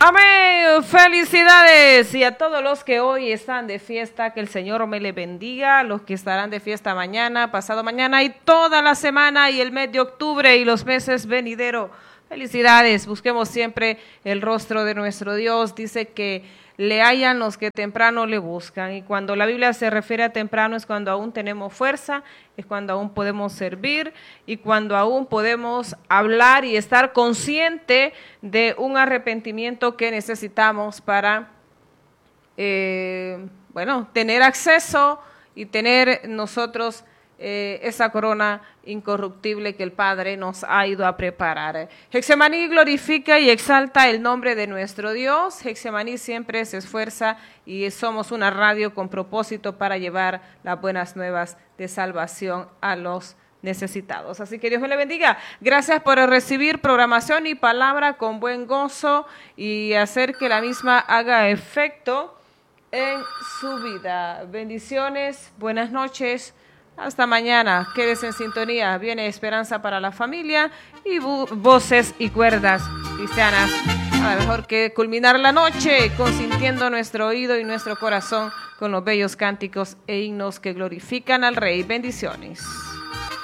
Amén, felicidades y a todos los que hoy están de fiesta, que el Señor me les bendiga, los que estarán de fiesta mañana, pasado mañana y toda la semana y el mes de octubre y los meses venideros. Felicidades, busquemos siempre el rostro de nuestro Dios, dice que le hallan los que temprano le buscan, y cuando la Biblia se refiere a temprano es cuando aún tenemos fuerza, es cuando aún podemos servir y cuando aún podemos hablar y estar consciente de un arrepentimiento que necesitamos para, tener acceso y tener nosotros esa corona incorruptible que el Padre nos ha ido a preparar. Hexemaní glorifica y exalta el nombre de nuestro Dios. Hexemaní siempre se esfuerza y somos una radio con propósito para llevar las buenas nuevas de salvación a los necesitados. Así que Dios me le bendiga. Gracias por recibir programación y palabra con buen gozo y hacer que la misma haga efecto en su vida. Bendiciones, buenas noches. Hasta mañana, quédese en sintonía, viene esperanza para la familia y voces y cuerdas cristianas. Nada mejor que culminar la noche consintiendo nuestro oído y nuestro corazón con los bellos cánticos e himnos que glorifican al Rey. Bendiciones.